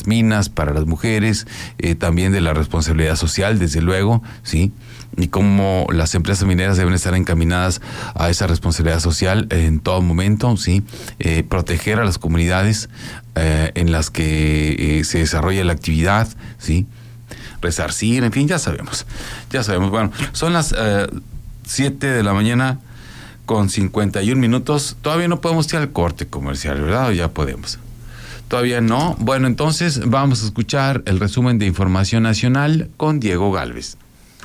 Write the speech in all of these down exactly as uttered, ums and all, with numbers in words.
las minas, para las mujeres, eh, también de la responsabilidad social, desde luego, ¿sí? Y cómo las empresas mineras deben estar encaminadas a esa responsabilidad social en todo momento, ¿sí? Eh, proteger a las comunidades eh, en las que eh, se desarrolla la actividad, ¿sí? Resarcir, en fin, ya sabemos, ya sabemos. Bueno, son las eh, siete de la mañana con cincuenta y un minutos. Todavía no podemos ir al corte comercial, ¿verdad? ¿O ya podemos? Todavía no. Bueno, entonces vamos a escuchar el resumen de información nacional con Diego Gálvez.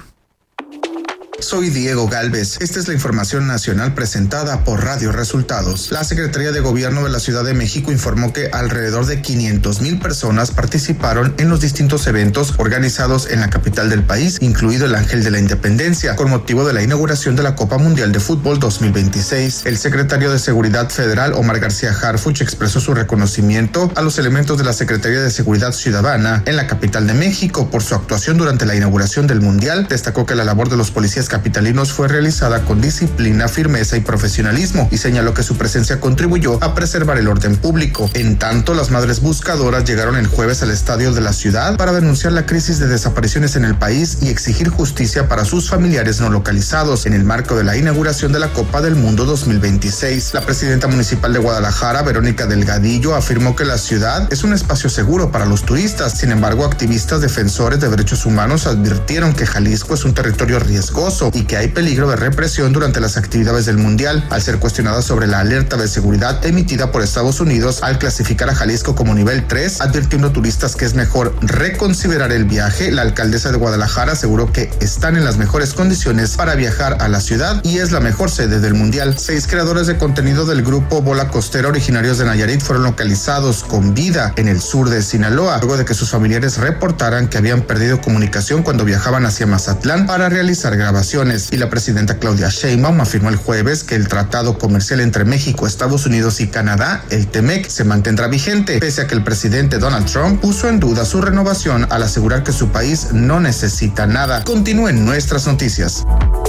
Soy Diego Gálvez. Esta es la información nacional presentada por Radio Resultados. La Secretaría de Gobierno de la Ciudad de México informó que alrededor de quinientas mil personas participaron en los distintos eventos organizados en la capital del país, incluido el Ángel de la Independencia, con motivo de la inauguración de la Copa Mundial de Fútbol dos mil veintiséis. El secretario de Seguridad Federal, Omar García Harfuch, expresó su reconocimiento a los elementos de la Secretaría de Seguridad Ciudadana en la capital de México por su actuación durante la inauguración del Mundial. Destacó que la labor de los policías capitalinos fue realizada con disciplina, firmeza y profesionalismo, y señaló que su presencia contribuyó a preservar el orden público. En tanto, las madres buscadoras llegaron el jueves al estadio de la ciudad para denunciar la crisis de desapariciones en el país y exigir justicia para sus familiares no localizados en el marco de la inauguración de la Copa del Mundo dos mil veintiséis. La presidenta municipal de Guadalajara, Verónica Delgadillo, afirmó que la ciudad es un espacio seguro para los turistas. Sin embargo, activistas defensores de derechos humanos advirtieron que Jalisco es un territorio riesgoso y que hay peligro de represión durante las actividades del Mundial. Al ser cuestionada sobre la alerta de seguridad emitida por Estados Unidos al clasificar a Jalisco como nivel tres, advirtiendo a turistas que es mejor reconsiderar el viaje, la alcaldesa de Guadalajara aseguró que están en las mejores condiciones para viajar a la ciudad y es la mejor sede del Mundial. Seis creadores de contenido del grupo Bola Costera, originarios de Nayarit, fueron localizados con vida en el sur de Sinaloa, luego de que sus familiares reportaran que habían perdido comunicación cuando viajaban hacia Mazatlán para realizar grabaciones. Y la presidenta Claudia Sheinbaum afirmó el jueves que el tratado comercial entre México, Estados Unidos y Canadá, el T M E C, se mantendrá vigente, pese a que el presidente Donald Trump puso en duda su renovación al asegurar que su país no necesita nada. Continúen nuestras noticias.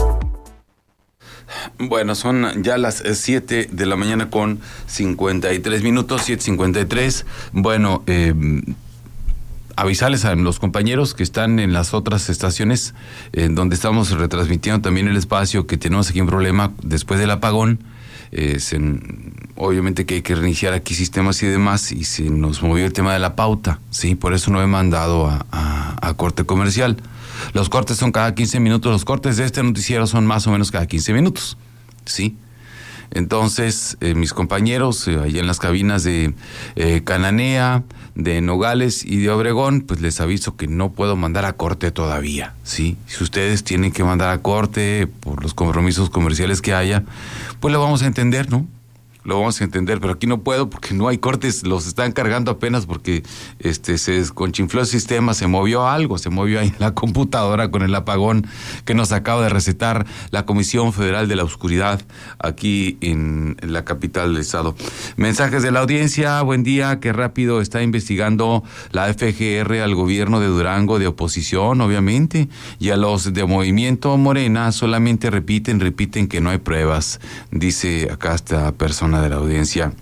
Bueno, son ya las siete de la mañana con cincuenta y tres minutos, siete cincuenta y tres. Bueno, eh... avisarles a los compañeros que están en las otras estaciones en donde estamos retransmitiendo también el espacio, que tenemos aquí un problema después del apagón. Eh, se, obviamente que hay que reiniciar aquí sistemas y demás, y se nos movió el tema de la pauta, sí, por eso no he mandado a, a, a corte comercial. Los cortes son cada quince minutos, los cortes de este noticiero son más o menos cada quince minutos, sí. Entonces, eh, mis compañeros, eh, allá en las cabinas de eh, Cananea, de Nogales y de Obregón, pues les aviso que no puedo mandar a corte todavía, ¿sí? Si ustedes tienen que mandar a corte por los compromisos comerciales que haya, pues lo vamos a entender, ¿no? Lo vamos a entender, pero aquí no puedo porque no hay cortes, los están cargando apenas porque este se desconchinfló el sistema, se movió algo, se movió ahí la computadora con el apagón que nos acaba de recetar la Comisión Federal de la Oscuridad aquí en la capital del estado. Mensajes de la audiencia: buen día, qué rápido está investigando la F G R al gobierno de Durango de oposición, obviamente, y a los de Movimiento Morena solamente repiten, repiten que no hay pruebas, dice acá esta persona de la audiencia.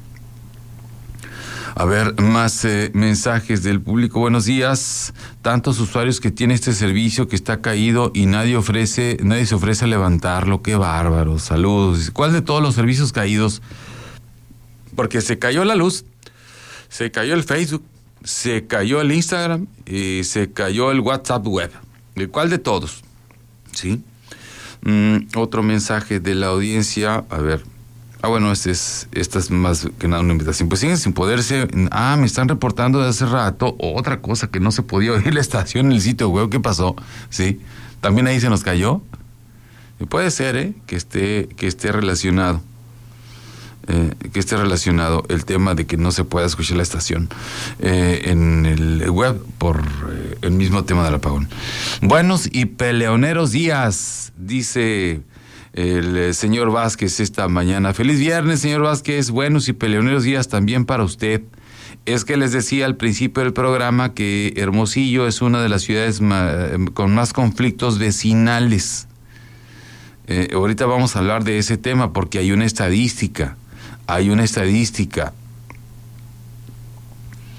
A ver, más eh, mensajes del público. Buenos días. Tantos usuarios que tiene este servicio que está caído y nadie ofrece, nadie se ofrece a levantarlo. Qué bárbaro. Saludos. ¿Cuál de todos los servicios caídos? Porque se cayó la luz, se cayó el Facebook, se cayó el Instagram y se cayó el WhatsApp web. ¿Cuál de todos? Sí. Mm, otro mensaje de la audiencia. A ver. Ah, bueno, este es, esta es más que nada una invitación. Pues siguen sin poderse. Ah, me están reportando de hace rato otra cosa, que no se podía oír la estación en el sitio web. ¿Qué pasó? Sí. También ahí se nos cayó. Y puede ser, ¿eh? Que esté, que esté relacionado. Eh, que esté relacionado el tema de que no se pueda escuchar la estación eh, en el web por eh, el mismo tema del apagón. Buenos y peleoneros días, dice el eh, señor Vázquez esta mañana. Feliz viernes, señor Vázquez. Buenos y peleoneros días también para usted. Es que les decía al principio del programa que Hermosillo es una de las ciudades ma- con más conflictos vecinales. Eh, ahorita vamos a hablar de ese tema porque hay una estadística, hay una estadística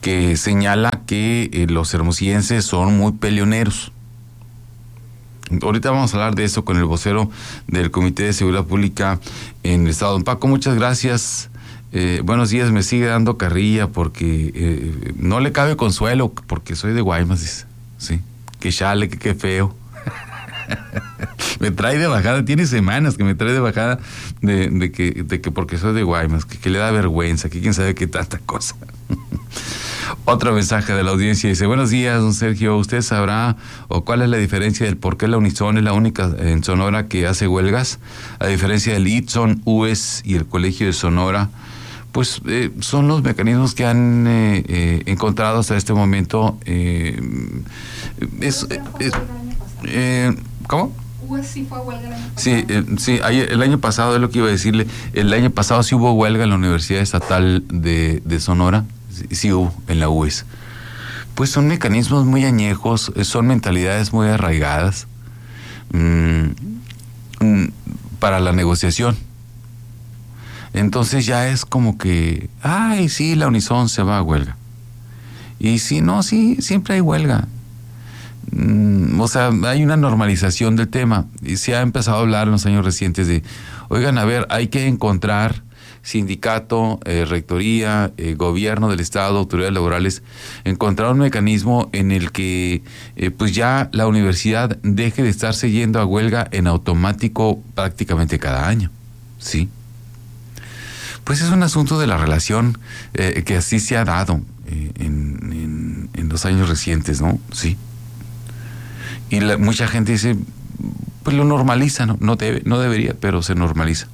que señala que eh, los hermosillenses son muy peleoneros. Ahorita vamos a hablar de eso con el vocero del Comité de Seguridad Pública en el estado. Don Paco, muchas gracias. Eh, buenos días, me sigue dando carrilla porque eh, no le cabe consuelo porque soy de Guaymas, dice. Sí, que chale, que qué feo. Me trae de bajada, tiene semanas que me trae de bajada de, de, que, de que porque soy de Guaymas, que, que le da vergüenza, que quién sabe qué tanta cosa. Otro mensaje de la audiencia dice: buenos días, don Sergio, ¿usted sabrá o cuál es la diferencia del por qué la Unison es la única en Sonora que hace huelgas? A diferencia del Itson, U E S y el Colegio de Sonora, pues eh, son los mecanismos que han eh, eh, encontrado hasta este momento. Eh, es, es, eh, ¿Cómo? U E S sí fue a huelga el año pasado. Sí, eh, sí, el año pasado es lo que iba a decirle. El año pasado sí hubo huelga en la Universidad Estatal de, de Sonora. Sí, sí hubo en la U E S. Pues son mecanismos muy añejos, son mentalidades muy arraigadas mmm, mmm, para la negociación. Entonces ya es como que, ay, sí, la Unison se va a huelga. Y si no, sí, siempre hay huelga. Mm, o sea, hay una normalización del tema. Y se ha empezado a hablar en los años recientes de, oigan, a ver, hay que encontrar sindicato, eh, rectoría, eh, gobierno del estado, autoridades laborales, encontrar un mecanismo en el que eh, pues ya la universidad deje de estarse yendo a huelga en automático prácticamente cada año. Sí. Pues es un asunto de la relación eh, que así se ha dado eh, en, en, en los años recientes, ¿no? Sí. Y la, mucha gente dice, pues lo normaliza, ¿no? No, debe, no debería, pero se normaliza.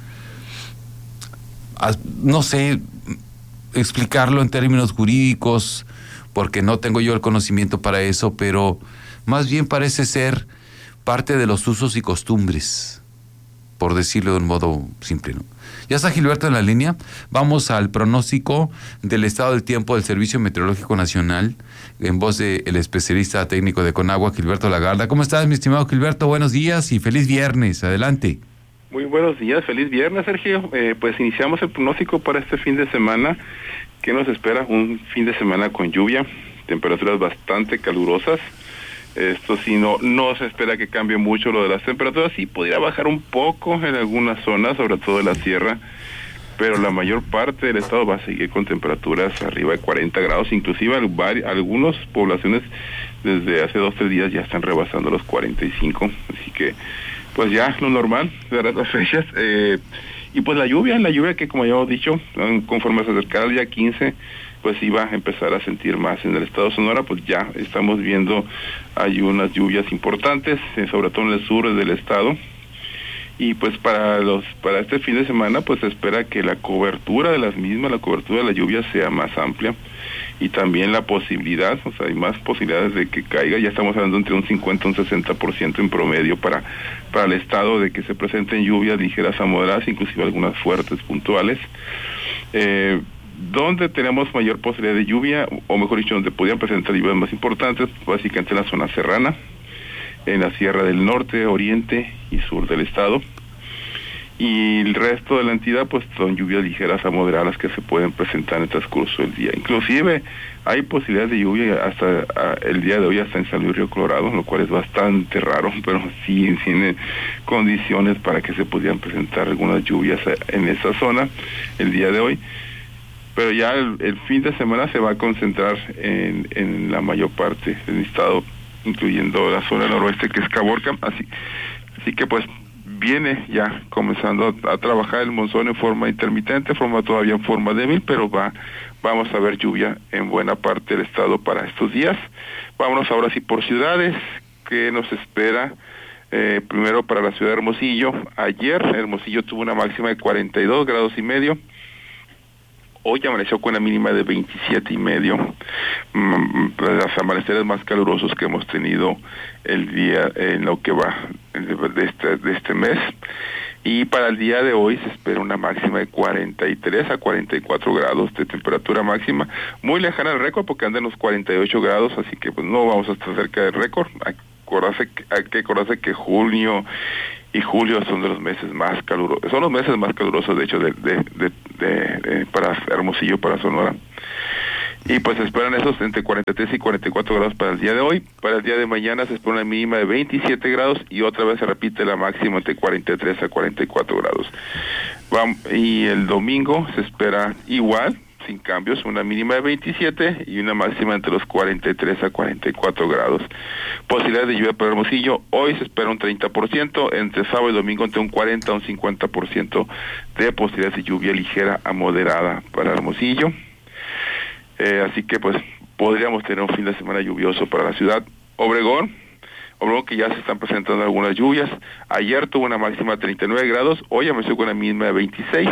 No sé explicarlo en términos jurídicos, porque no tengo yo el conocimiento para eso, pero más bien parece ser parte de los usos y costumbres, por decirlo de un modo simple, ¿no? Ya está Gilberto en la línea. Vamos al pronóstico del estado del tiempo del Servicio Meteorológico Nacional, en voz del especialista técnico de Conagua, Gilberto Lagarda. ¿Cómo estás, mi estimado Gilberto? Buenos días y feliz viernes. Adelante. Muy buenos días, feliz viernes, Sergio. Eh, pues iniciamos el pronóstico para este fin de semana. ¿Qué nos espera? Un fin de semana con lluvia, temperaturas bastante calurosas. Esto sí, no, no se espera que cambie mucho lo de las temperaturas. Sí, podría bajar un poco en algunas zonas, sobre todo en la sierra, pero la mayor parte del estado va a seguir con temperaturas arriba de cuarenta grados, inclusive algunas poblaciones desde hace dos, tres días ya están rebasando los cuarenta y cinco, así que pues ya lo normal de las fechas. Eh, y pues la lluvia, la lluvia que como ya hemos dicho, conforme se acercara el día quince, pues iba a empezar a sentir más en el estado de Sonora. Pues ya estamos viendo, hay unas lluvias importantes, eh, sobre todo en el sur del estado. Y pues para los para este fin de semana pues se espera que la cobertura de las mismas, la cobertura de la lluvia sea más amplia, y también la posibilidad, o sea, hay más posibilidades de que caiga. Ya estamos hablando entre un cincuenta y un sesenta por ciento en promedio para, para el estado, de que se presenten lluvias ligeras a moderadas, inclusive algunas fuertes puntuales. Eh, donde tenemos mayor posibilidad de lluvia, o mejor dicho, donde podrían presentar lluvias más importantes, básicamente en la zona serrana, en la Sierra del Norte, Oriente y Sur del estado. Y el resto de la entidad, pues son lluvias ligeras a moderadas que se pueden presentar en el transcurso del día. Inclusive hay posibilidades de lluvia hasta a, el día de hoy hasta en San Luis Río Colorado, lo cual es bastante raro, pero sí tiene condiciones para que se pudieran presentar algunas lluvias en esa zona el día de hoy. Pero ya el, el fin de semana se va a concentrar en, en la mayor parte del estado, incluyendo la zona noroeste, que es Caborca. Así, así que pues viene ya comenzando a, a trabajar el monzón en forma intermitente, forma todavía en forma débil, pero va vamos a ver lluvia en buena parte del estado para estos días. Vámonos ahora sí por ciudades. ¿Qué nos espera? Eh, primero para la ciudad de Hermosillo. Ayer Hermosillo tuvo una máxima de cuarenta y dos grados y medio. Hoy amaneció con una mínima de veintisiete y medio, mm, los amaneceres más calurosos que hemos tenido el día en lo que va de este, de este mes. Y para el día de hoy se espera una máxima de cuarenta y tres a cuarenta y cuatro grados de temperatura máxima, muy lejana al récord porque anda en los cuarenta y ocho grados, así que pues no vamos a estar cerca del récord. Acordarse, hay que acordarse que junio y julio son de los meses más calurosos, son los meses más calurosos de hecho de, de, de, de, de para Hermosillo, para Sonora. Y pues se esperan esos entre cuarenta y tres y cuarenta y cuatro grados para el día de hoy. Para el día de mañana se espera una mínima de veintisiete grados y otra vez se repite la máxima entre cuarenta y tres a cuarenta y cuatro grados. Y el domingo se espera igual, sin cambios, una mínima de veintisiete y una máxima entre los cuarenta y tres a cuarenta y cuatro grados. Posibilidades de lluvia para Hermosillo, hoy se espera un treinta por ciento, entre sábado y domingo entre un cuarenta a un cincuenta por ciento de posibilidades de lluvia ligera a moderada para Hermosillo. Eh, así que pues podríamos tener un fin de semana lluvioso para la ciudad. Obregón, Obregón que ya se están presentando algunas lluvias. Ayer tuvo una máxima de treinta y nueve grados, hoy amaneció con una mínima de veintiséis.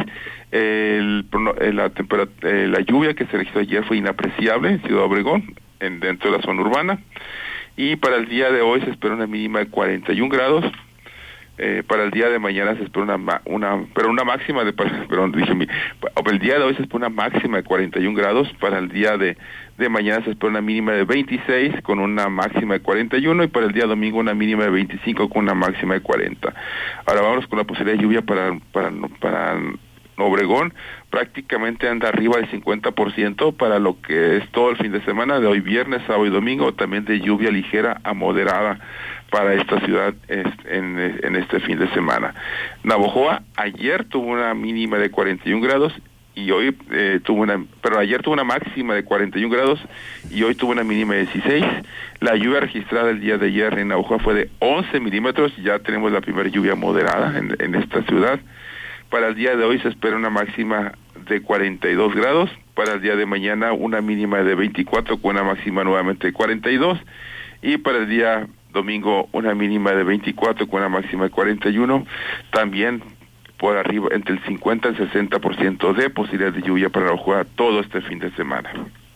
El, la, temperatura, la lluvia que se registró ayer fue inapreciable en Ciudad Obregón, en, dentro de la zona urbana. Y para el día de hoy se espera una mínima de cuarenta y un grados. Eh, para el día de mañana se espera una, una pero una máxima de, perdón, dije, el día de hoy se espera una máxima de cuarenta y un grados, para el día de, de mañana se espera una mínima de veintiséis con una máxima de cuarenta y uno y para el día domingo una mínima de veinticinco con una máxima de cuarenta. Ahora vamos con la posibilidad de lluvia para, para, para Obregón, prácticamente anda arriba del cincuenta por ciento para lo que es todo el fin de semana, de hoy viernes, sábado y domingo, también de lluvia ligera a moderada para esta ciudad en, en este fin de semana. Navojoa ayer tuvo una mínima de cuarenta y un grados y hoy eh, tuvo una, pero ayer tuvo una máxima de cuarenta y un grados y hoy tuvo una mínima de dieciséis. La lluvia registrada el día de ayer en Navojoa fue de once milímetros, ya tenemos la primera lluvia moderada en, en esta ciudad. Para el día de hoy se espera una máxima de cuarenta y dos grados, para el día de mañana una mínima de veinticuatro con una máxima nuevamente de cuarenta y dos y para el día domingo una mínima de veinticuatro con una máxima de cuarenta y uno, también por arriba entre el cincuenta y el sesenta por ciento de posibilidad de lluvia para Navojoa todo este fin de semana.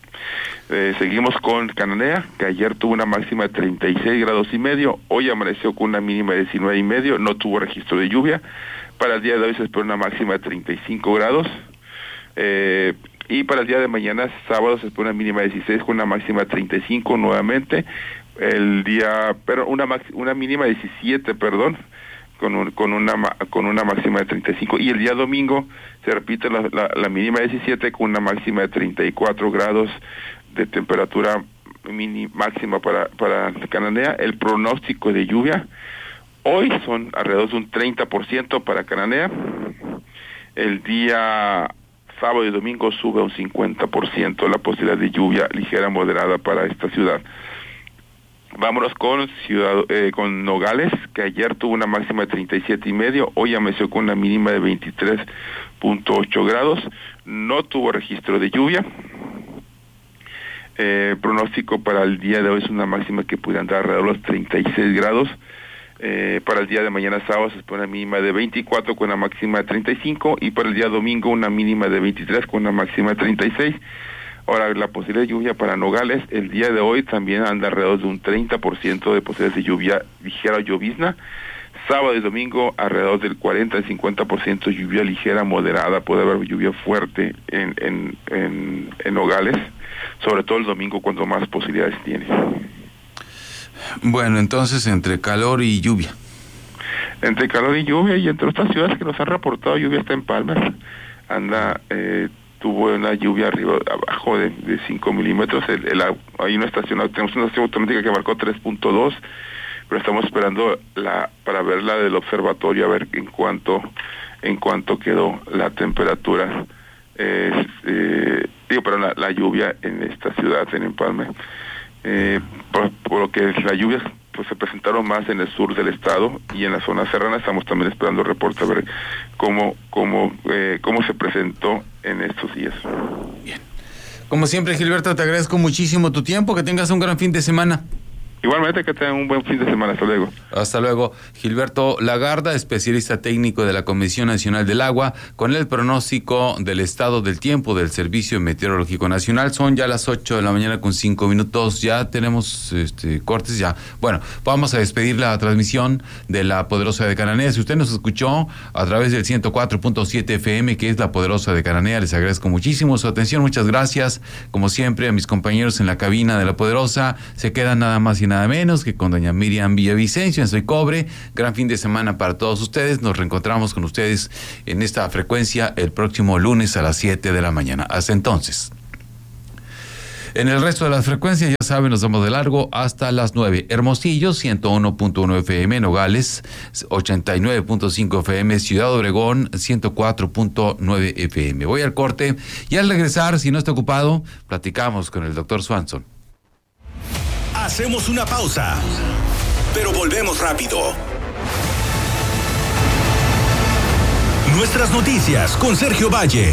Eh, seguimos con Cananea, que ayer tuvo una máxima de treinta y seis grados y medio, hoy amaneció con una mínima de diecinueve y medio, no tuvo registro de lluvia. Para el día de hoy se espera una máxima de treinta y cinco grados. Eh, y para el día de mañana, sábado, se espera una mínima de dieciséis con una máxima de treinta y cinco nuevamente. El día, pero una max, una mínima de diecisiete, perdón, con un, con una con una máxima de treinta y cinco. Y el día domingo se repite la, la, la mínima de diecisiete con una máxima de treinta y cuatro grados de temperatura mini, máxima para, para Cananea. El pronóstico de lluvia hoy son alrededor de un treinta por ciento para Cananea. El día sábado y domingo sube a un cincuenta por ciento la posibilidad de lluvia ligera moderada para esta ciudad. Vámonos con ciudad eh, con Nogales, que ayer tuvo una máxima de treinta y siete y medio, hoy amaneció con una mínima de veintitrés punto ocho grados, no tuvo registro de lluvia. Eh, pronóstico para el día de hoy es una máxima que pudiera andar alrededor de los treinta y seis grados. Eh, para el día de mañana sábado se espera una mínima de veinticuatro con una máxima de treinta y cinco y para el día domingo una mínima de veintitrés con una máxima de treinta y seis. Ahora, la posibilidad de lluvia para Nogales el día de hoy también anda alrededor de un treinta por ciento de posibilidades de lluvia ligera o llovizna. Sábado y domingo alrededor del cuarenta al cincuenta por ciento lluvia ligera moderada, puede haber lluvia fuerte en, en, en, en Nogales, sobre todo el domingo cuando más posibilidades tiene. Bueno, entonces entre calor y lluvia. Entre calor y lluvia, y entre otras ciudades que nos han reportado lluvia está en Palmer. Anda, eh, tuvo una lluvia arriba, abajo de, de cinco milímetros. El, el, hay una estación, tenemos una estación automática que marcó tres punto dos, pero estamos esperando la para ver la del observatorio, a ver en cuánto, en cuánto quedó la temperatura. Eh, eh, digo, pero la, la lluvia en esta ciudad, en Empalme. Eh, por, por lo que las lluvias pues se presentaron más en el sur del estado y en la zona serrana. Estamos también esperando el reporte a ver cómo cómo eh, cómo se presentó en estos días. Bien. Como siempre, Gilberto, te agradezco muchísimo tu tiempo, que tengas un gran fin de semana. Igualmente, que tengan un buen fin de semana. Hasta luego. Hasta luego. Gilberto Lagarda, especialista técnico de la Comisión Nacional del Agua, con el pronóstico del estado del tiempo del Servicio Meteorológico Nacional. Son ya las ocho de la mañana con cinco minutos. Ya tenemos este, cortes ya. Bueno, vamos a despedir la transmisión de La Poderosa de Cananea. Si usted nos escuchó a través del ciento cuatro punto siete F M, que es La Poderosa de Cananea, les agradezco muchísimo su atención. Muchas gracias. Como siempre, a mis compañeros en la cabina de La Poderosa. Se quedan nada más y nada menos que con doña Miriam Villavicencio en Soy Cobre. Gran fin de semana para todos ustedes. Nos reencontramos con ustedes en esta frecuencia el próximo lunes a las siete de la mañana. Hasta entonces. En el resto de las frecuencias, ya saben, nos damos de largo hasta las nueve. Hermosillo, ciento uno punto uno F M, Nogales, ochenta y nueve punto cinco F M, Ciudad Obregón, ciento cuatro punto nueve F M. Voy al corte y al regresar, si no está ocupado, platicamos con el doctor Swanson. Hacemos una pausa, pero volvemos rápido. Nuestras noticias con Sergio Valle.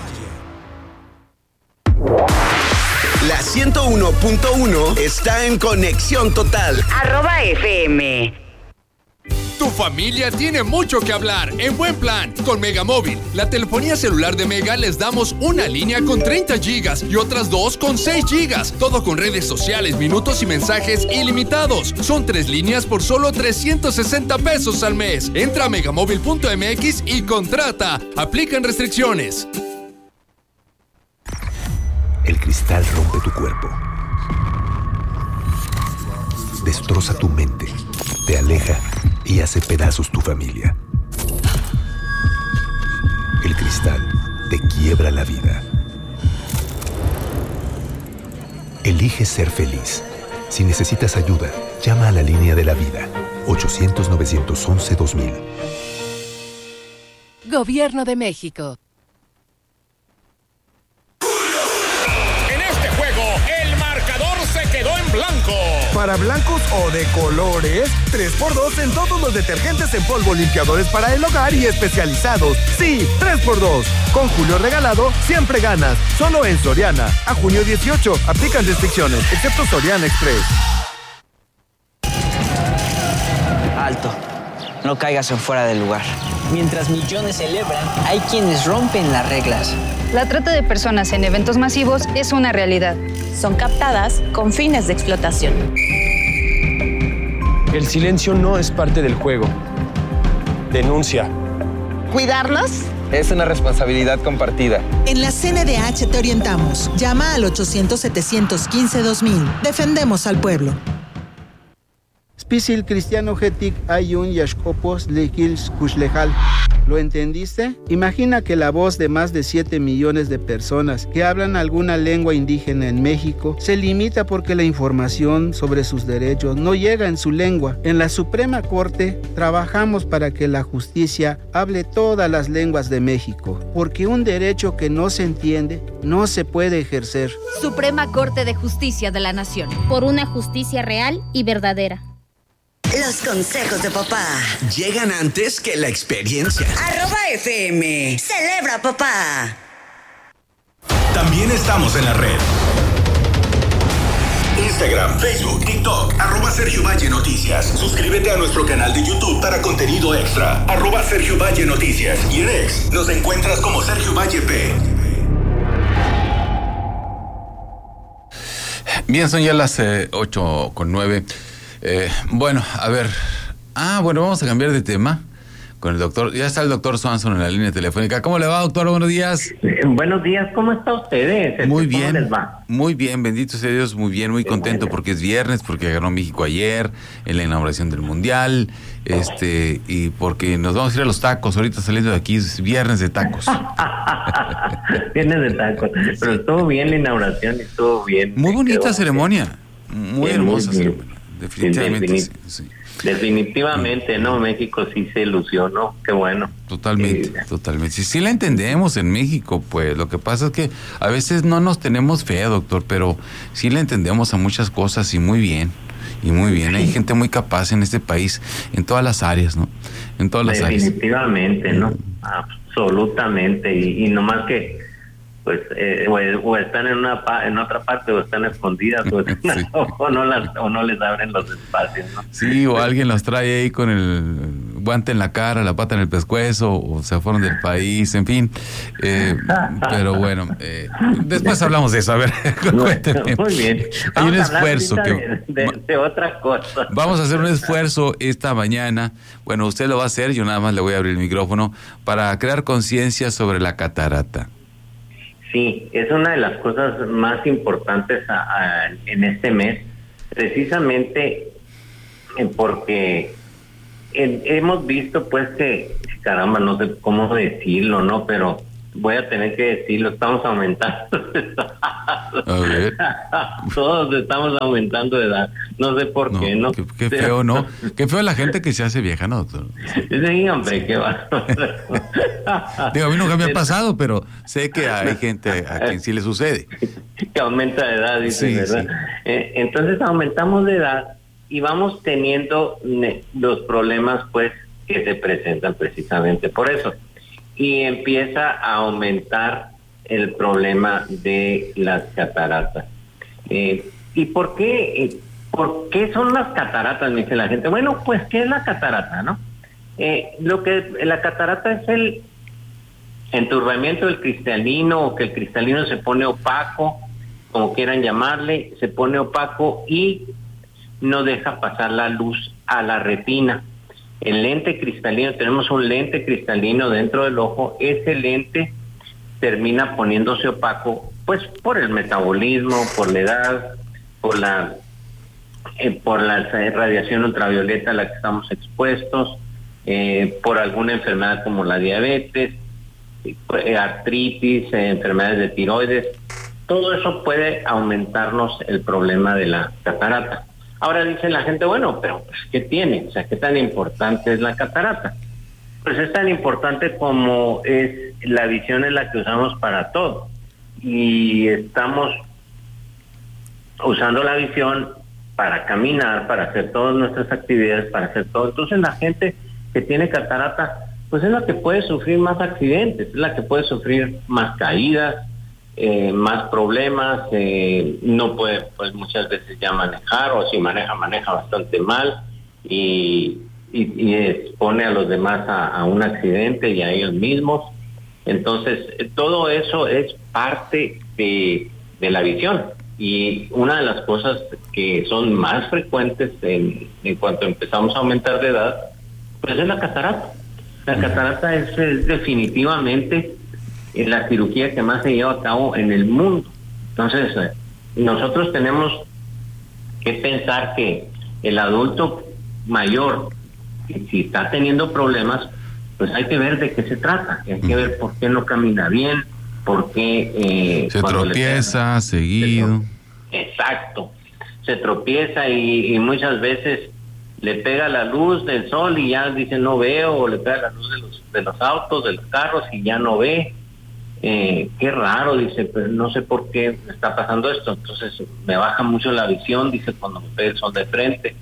La ciento uno punto uno está en conexión total. Arroba F M. Tu familia tiene mucho que hablar en buen plan con Megamóvil. La telefonía celular de Mega les damos una línea con treinta gigas y otras dos con seis gigas. Todo con redes sociales, minutos y mensajes ilimitados. Son tres líneas por solo trescientos sesenta pesos al mes. Entra a megamóvil punto m x y contrata. Aplican restricciones. El cristal rompe tu cuerpo. Destroza tu mente. Te aleja y hace pedazos tu familia. El cristal te quiebra la vida. Elige ser feliz. Si necesitas ayuda, llama a la línea de la vida. ochocientos, novecientos once, dos mil. Gobierno de México. Blanco. Para blancos o de colores, tres por dos en todos los detergentes en polvo, limpiadores para el hogar y especializados. Sí, tres por dos. Con Julio regalado, siempre ganas. Solo en Soriana. A junio dieciocho. Aplican restricciones, excepto Soriana Express. Alto. No caigas en fuera del lugar. Mientras millones celebran, hay quienes rompen las reglas. La trata de personas en eventos masivos es una realidad. Son captadas con fines de explotación. El silencio no es parte del juego. Denuncia. ¿Cuidarnos? Es una responsabilidad compartida. En la C N D H te orientamos. Llama al ochocientos, setecientos quince, dos mil. Defendemos al pueblo. Spisil cristiano getik ayun yashkopos lekils kushlejal. ¿Lo entendiste? Imagina que la voz de más de siete millones de personas que hablan alguna lengua indígena en México se limita porque la información sobre sus derechos no llega en su lengua. En la Suprema Corte trabajamos para que la justicia hable todas las lenguas de México, porque un derecho que no se entiende no se puede ejercer. Suprema Corte de Justicia de la Nación. Por una justicia real y verdadera. Los consejos de papá llegan antes que la experiencia. Arroba F M. Celebra, papá. También estamos en la red. Instagram, Facebook, TikTok, arroba Sergio Valle Noticias. Suscríbete a nuestro canal de YouTube para contenido extra. Arroba Sergio Valle Noticias. Y en X nos encuentras como Sergio Valle P. Bien, son ya las eh, ocho con nueve. Eh, bueno, a ver. Ah, bueno, vamos a cambiar de tema con el doctor. Ya está el doctor Swanson en la línea telefónica. ¿Cómo le va, doctor? Buenos días. Eh, buenos días, ¿cómo está usted? Muy bien. Les va? Muy bien, bendito sea Dios, muy bien, muy contento porque es viernes, porque ganó México ayer en la inauguración del Mundial, este, y porque nos vamos a ir a los tacos ahorita saliendo de aquí, es viernes de tacos. Viernes de tacos, pero estuvo bien la inauguración y estuvo bien. Muy bonita ceremonia, bien. Muy bien, hermosa muy ceremonia. Definitivamente. Sí, sí. Definitivamente, ¿no? México sí se ilusionó, qué bueno. Totalmente, sí. totalmente. Sí, sí la entendemos en México, pues. Lo que pasa es que a veces no nos tenemos fe, doctor, pero sí le entendemos a muchas cosas y muy bien. Y muy bien. Hay gente muy capaz en este país, en todas las áreas, ¿no? En todas las áreas. Definitivamente, ¿no? Absolutamente. Y, y nomás que pues eh, o, o están en una pa en otra parte o están escondidas o, sí. o no las o no les abren los espacios, ¿no? Sí, o alguien los trae ahí con el guante en la cara, la pata en el pescuezo, o se fueron del país, en fin. Eh, pero bueno, eh, después hablamos de eso. A ver, cuénteme. Muy bien. Hay un esfuerzo que de, de, de otra cosa. Vamos a hacer un esfuerzo esta mañana. Bueno, usted lo va a hacer, yo nada más le voy a abrir el micrófono para crear conciencia sobre la catarata. Sí, es una de las cosas más importantes a, a, en este mes, precisamente porque en, hemos visto pues que, caramba, no sé cómo decirlo, ¿no? Pero voy a tener que decirlo, estamos aumentando de edad. A ver. Todos estamos aumentando de edad. No sé por no, qué, ¿no? Qué, qué feo, ¿no? Qué feo la gente que se hace vieja, ¿no, doctor? Sí, hombre, qué va. Digo, a mí nunca me ha pasado, pero sé que hay gente a quien sí le sucede. Que aumenta de edad, dice, sí, ¿verdad? Sí. Eh, entonces aumentamos de edad y vamos teniendo ne- los problemas, pues, que se presentan precisamente por eso. Y empieza a aumentar el problema de las cataratas. Eh, ¿Y por qué? Eh, ¿Por qué son las cataratas? Me dice la gente. Bueno, pues, ¿qué es la catarata, no? Eh, lo que la catarata es el enturbamiento del cristalino, o que el cristalino se pone opaco, como quieran llamarle, se pone opaco y no deja pasar la luz a la retina. El lente cristalino, tenemos un lente cristalino dentro del ojo, ese lente termina poniéndose opaco, pues por el metabolismo, por la edad, por la eh, por la radiación ultravioleta a la que estamos expuestos, eh, por alguna enfermedad como la diabetes, eh, artritis, eh, enfermedades de tiroides. Todo eso puede aumentarnos el problema de la catarata. Ahora dice la gente, bueno, pero pues, ¿qué tiene? O sea, ¿qué tan importante es la catarata? Pues es tan importante como es la visión en la que usamos para todo. Y estamos usando la visión para caminar, para hacer todas nuestras actividades, para hacer todo. Entonces la gente que tiene catarata, pues es la que puede sufrir más accidentes, es la que puede sufrir más caídas, Eh, más problemas, eh, no puede pues muchas veces ya manejar, o si maneja, maneja bastante mal y, y, y expone a los demás a, a un accidente y a ellos mismos. Entonces, eh, todo eso es parte de, de la visión, y una de las cosas que son más frecuentes en, en cuanto empezamos a aumentar de edad, pues es la catarata. La catarata es, es definitivamente en la cirugía que más se lleva a cabo en el mundo. Entonces, eh, nosotros tenemos que pensar que el adulto mayor, que si está teniendo problemas, pues hay que ver de qué se trata, hay que ver por qué no camina bien, por qué... Eh, se tropieza le... seguido. Se... Exacto, se tropieza y, y muchas veces le pega la luz del sol y ya dice no veo, o le pega la luz de los, de los autos, de los carros y ya no ve. Eh, qué raro, dice, pero no sé por qué me está pasando esto. Entonces me baja mucho la visión, dice, cuando me pega el sol de frente.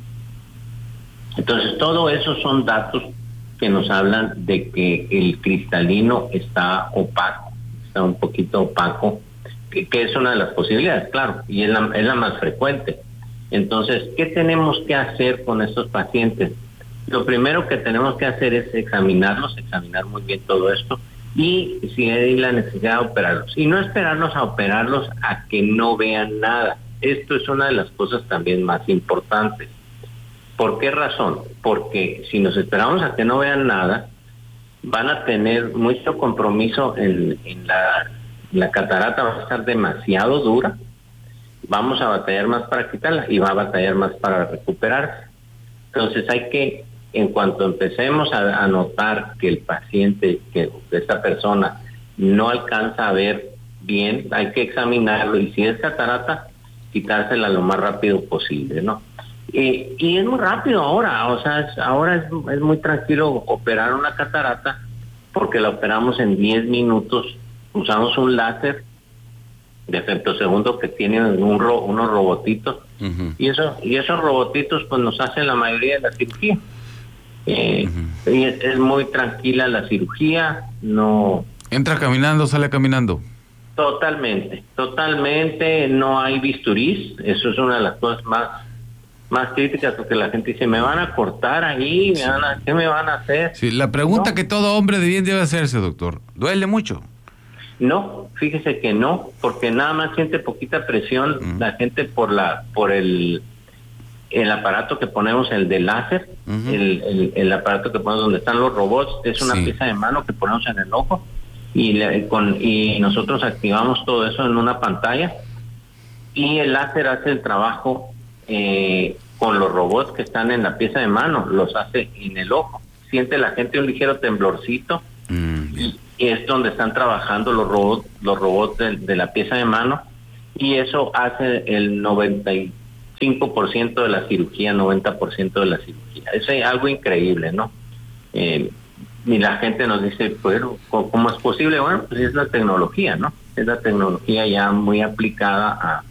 Entonces todo eso son datos que nos hablan de que el cristalino está opaco, está un poquito opaco, que, que es una de las posibilidades, claro, y es la, es la más frecuente. Entonces, ¿qué tenemos que hacer con estos pacientes? Lo primero que tenemos que hacer es examinarlos, examinar muy bien todo esto, y si hay la necesidad de operarlos, y no esperarnos a operarlos a que no vean nada. Esto es una de las cosas también más importantes. ¿Por qué razón? Porque si nos esperamos a que no vean nada, van a tener mucho compromiso en, en la, la catarata, va a estar demasiado dura, vamos a batallar más para quitarla y va a batallar más para recuperarse. Entonces hay que, en cuanto empecemos a, a notar que el paciente, que esta persona no alcanza a ver bien, hay que examinarlo, y si es catarata, quitársela lo más rápido posible, ¿no? Y, y es muy rápido ahora, o sea, es, ahora es, es muy tranquilo operar una catarata, porque la operamos en diez minutos, usamos un láser de femtosegundo que tiene un ro, unos robotitos, uh-huh. y eso y esos robotitos pues nos hacen la mayoría de la cirugía. Eh, uh-huh. Y es, es muy tranquila la cirugía, no... ¿Entra caminando, sale caminando? Totalmente, totalmente, no hay bisturís, eso es una de las cosas más más críticas, porque la gente dice, me van a cortar ahí, me van a, ¿qué me van a hacer? Sí, la pregunta no. que todo hombre de bien debe hacerse, doctor, ¿duele mucho? No, fíjese que no, porque nada más siente poquita presión uh-huh. la gente por la por el el aparato que ponemos, el de láser, uh-huh. el, el, el aparato que ponemos donde están los robots, es una sí. pieza de mano que ponemos en el ojo, y, le, con, y nosotros activamos todo eso en una pantalla, y el láser hace el trabajo eh, con los robots que están en la pieza de mano, los hace en el ojo. Siente la gente un ligero temblorcito, mm, y, es donde están trabajando los robots, los robots de, de la pieza de mano, y eso hace el noventa y cinco por ciento de la cirugía, noventa por ciento de la cirugía. Eso es algo increíble, ¿no? Eh, y la gente nos dice, bueno, ¿cómo es posible? Bueno, pues es la tecnología, ¿no? Es la tecnología ya muy aplicada a,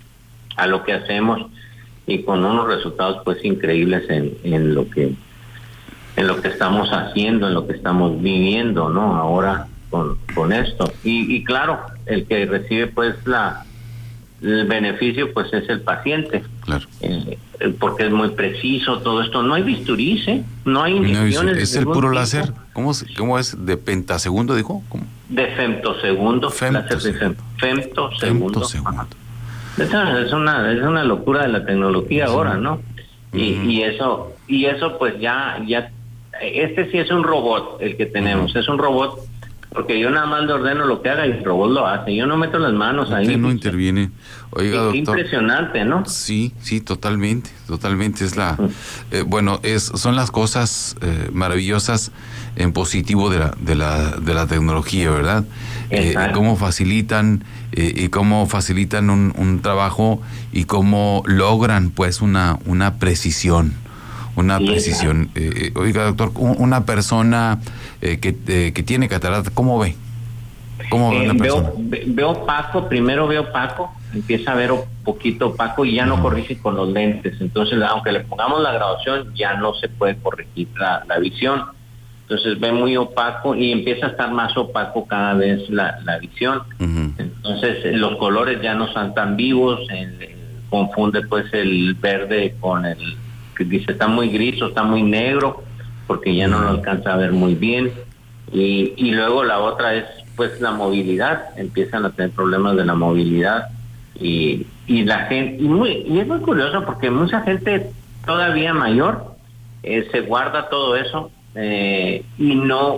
a lo que hacemos y con unos resultados pues increíbles en, en lo que en lo que estamos haciendo, en lo que estamos viviendo, ¿no? Ahora con, con esto. Y, y claro, el que recibe pues la el beneficio pues es el paciente. Claro. Eh, porque es muy preciso todo esto. No hay bisturís, ¿eh? No hay inyecciones. No, es el puro láser. ¿Cómo, ¿Cómo es? ¿De pentasegundo, dijo? ¿Cómo? De femtosegundo. Femtosegundo. Femtosegundo. femtosegundo. Es, es, una, es una locura de la tecnología, sí, ahora, ¿no? Y, uh-huh. y eso, y eso pues ya, ya, este sí es un robot el que tenemos, uh-huh. es un robot. Porque yo nada más le ordeno lo que haga y el robot lo hace. Yo no meto las manos ahí. Usted no interviene. Oiga, doctor. Impresionante, ¿no? Sí, sí, totalmente, totalmente. Es la, eh, bueno, es, son las cosas eh, maravillosas en positivo de la, de la, de la tecnología, ¿verdad? Eh, cómo facilitan eh, y cómo facilitan un, un trabajo y cómo logran, pues, una, una precisión. Una sí, precisión. Eh, oiga, doctor, una persona eh, que, eh, que tiene catarata, ¿cómo ve? ¿Cómo ve eh, una persona? Veo, veo opaco, primero veo opaco, empieza a ver un poquito opaco y ya no uh-huh. corrige con los lentes. Entonces, aunque le pongamos la graduación, ya no se puede corregir la, la visión. Entonces ve muy opaco y empieza a estar más opaco cada vez la, la visión. Uh-huh. Entonces, los colores ya no son tan vivos, el, el, confunde pues el verde con el... que dice está muy gris o está muy negro porque ya no lo alcanza a ver muy bien. Y, y luego la otra es pues la movilidad, empiezan a tener problemas de la movilidad y, y la gente y, muy, y es muy curioso porque mucha gente todavía mayor eh, se guarda todo eso eh, y no,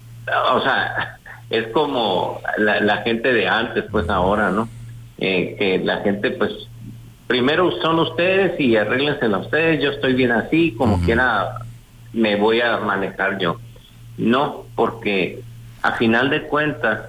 o sea, es como la, la gente de antes pues ahora, ¿no? Eh, que la gente pues primero son ustedes y arréglensela ustedes, yo estoy bien así, como uh-huh. quiera me voy a manejar yo. No, porque a final de cuentas,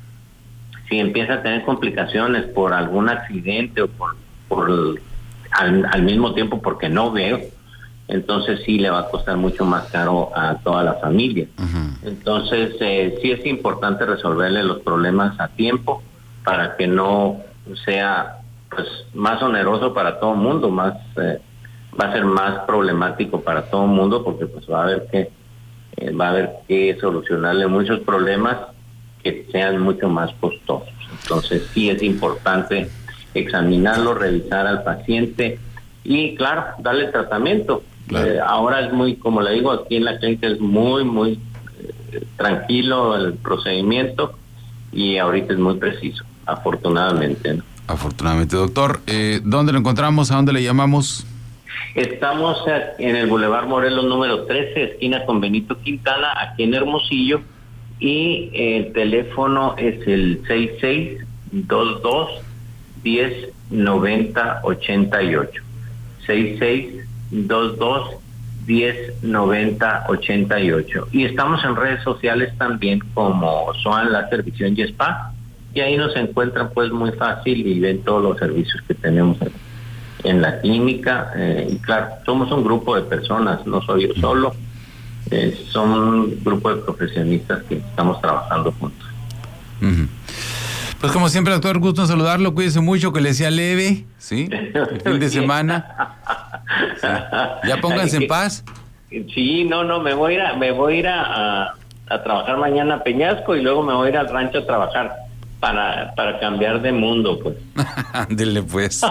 si empieza a tener complicaciones por algún accidente o por, por al, al mismo tiempo porque no veo, entonces sí le va a costar mucho más caro a toda la familia. Uh-huh. Entonces eh, sí es importante resolverle los problemas a tiempo para que no sea pues más oneroso para todo el mundo, más eh, va a ser más problemático para todo el mundo porque pues va a haber que eh, va a haber que solucionarle muchos problemas que sean mucho más costosos. Entonces sí es importante examinarlo, revisar al paciente y claro, darle tratamiento. Claro. Eh, ahora es muy, como le digo, aquí en la clínica es muy muy eh, tranquilo el procedimiento y ahorita es muy preciso, afortunadamente, ¿no? Afortunadamente, doctor. Eh, ¿Dónde lo encontramos? ¿A dónde le llamamos? Estamos en el Boulevard Morelos número trece, esquina con Benito Quintana, aquí en Hermosillo, y el teléfono es el seis seis dos dos, diez, noventa, ochenta y ocho. seis seis dos dos, diez, noventa, ochenta y ocho. Y estamos en redes sociales también como Swan Láser Visión y Spa. Y ahí nos encuentran pues muy fácil y ven todos los servicios que tenemos en, en la clínica. Eh, y claro, somos un grupo de personas, no soy yo solo, eh, son un grupo de profesionistas que estamos trabajando juntos. Uh-huh. Pues como siempre, doctor, gusto en saludarlo, cuídese mucho, que le sea leve, ¿sí? El fin de semana. Sí. Ya pónganse en paz. Sí, no, no, me voy a ir a, me voy a, ir a, a, a trabajar mañana a Peñasco y luego me voy a ir al rancho a trabajar. Para, para cambiar de mundo, pues. Ándele, pues.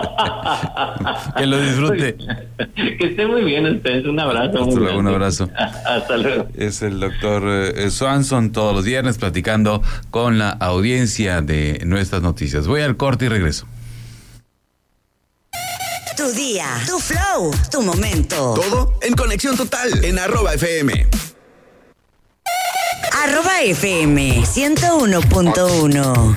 Que lo disfrute. Que esté muy bien ustedes. Un abrazo. Hasta luego, un abrazo. Hasta luego. Es el doctor eh, Swanson todos los viernes platicando con la audiencia de Nuestras Noticias. Voy al corte y regreso. Tu día, tu flow, tu momento. Todo en Conexión Total en arroba F M. Arroba F M ciento uno punto uno.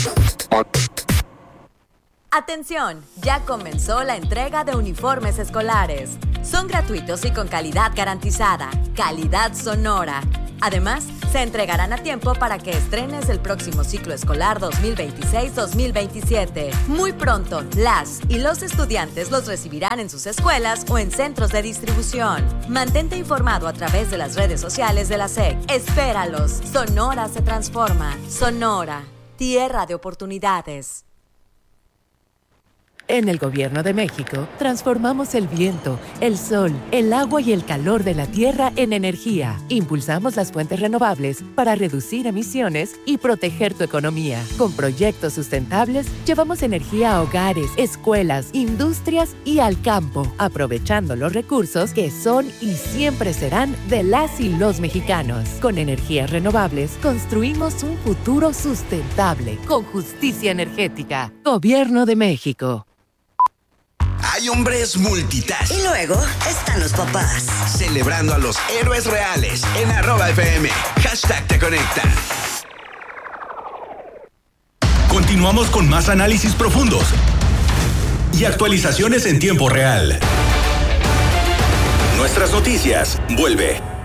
Atención, ya comenzó la entrega de uniformes escolares. Son gratuitos y con calidad garantizada, calidad sonora. Además, se entregarán a tiempo para que estrenes el próximo ciclo escolar dos mil veintiséis dos mil veintisiete. Muy pronto, las y los estudiantes los recibirán en sus escuelas o en centros de distribución. Mantente informado a través de las redes sociales de la S E C. Espéralos. Sonora se transforma. Sonora, tierra de oportunidades. En el Gobierno de México, transformamos el viento, el sol, el agua y el calor de la tierra en energía. Impulsamos las fuentes renovables para reducir emisiones y proteger tu economía. Con proyectos sustentables, llevamos energía a hogares, escuelas, industrias y al campo, aprovechando los recursos que son y siempre serán de las y los mexicanos. Con energías renovables, construimos un futuro sustentable, con justicia energética. Gobierno de México. Hay hombres multitask. Y luego están los papás. Celebrando a los héroes reales en arroba F M. Hashtag te conecta. Continuamos con más análisis profundos y actualizaciones en tiempo real. Nuestras noticias. Vuelve.